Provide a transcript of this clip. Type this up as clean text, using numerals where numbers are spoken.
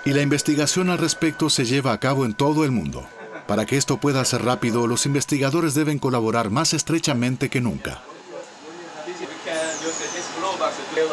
Y la investigación al respecto se lleva a cabo en todo el mundo. Para que esto pueda ser rápido, los investigadores deben colaborar más estrechamente que nunca.